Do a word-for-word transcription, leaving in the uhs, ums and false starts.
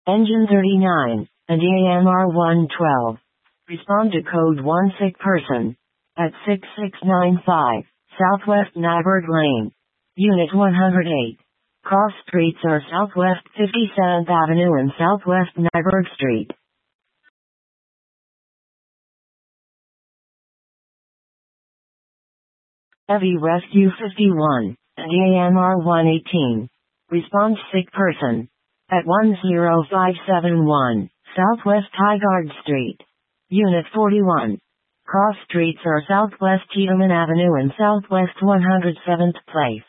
Engine thirty-nine, and E A M R one twelve. Respond to code one sick person. At six six nine five, Southwest Nyberg Lane. Unit one hundred eight. Cross streets are Southwest fifty-seventh Avenue and Southwest Nyberg Street. E V Rescue fifty-one, and E A M R one eighteen. Respond sick person. At one zero five seven one, Southwest Highgard Street. Unit forty-one. Cross streets are Southwest Tiedemann Avenue and Southwest one hundred seventh Place.